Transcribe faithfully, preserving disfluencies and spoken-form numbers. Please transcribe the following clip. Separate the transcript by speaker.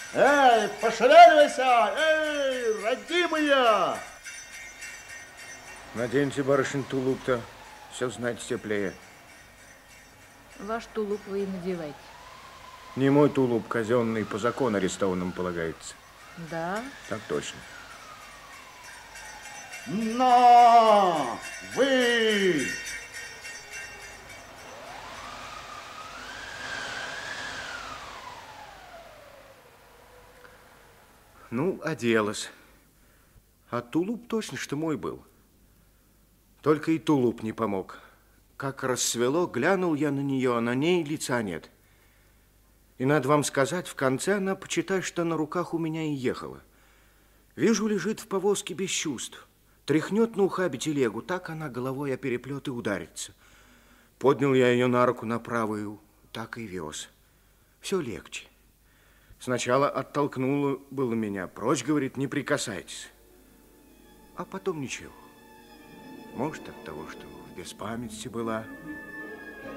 Speaker 1: Эй, пошевеливайся! Эй, родимые!
Speaker 2: Наденьте, барышень, тулуп-то. Все знать теплее.
Speaker 3: Ваш тулуп вы и надевайте.
Speaker 2: Не мой тулуп, казенный, по закону арестованным полагается.
Speaker 3: Да?
Speaker 2: Так точно.
Speaker 1: Но вы...
Speaker 2: Ну, оделась. А тулуп точно, что мой был. Только и тулуп не помог. Как рассвело, глянул я на нее, а на ней лица нет. И надо вам сказать, в конце она, почитай, что на руках у меня и ехала. Вижу, лежит в повозке без чувств. Тряхнет на ухабе телегу, так она головой о переплет и ударится. Поднял я ее на руку на правую, так и вез. Все легче. Сначала оттолкнула было меня. Прочь, говорит, не прикасайтесь. А потом ничего. Может, от того, что в беспамятстве была.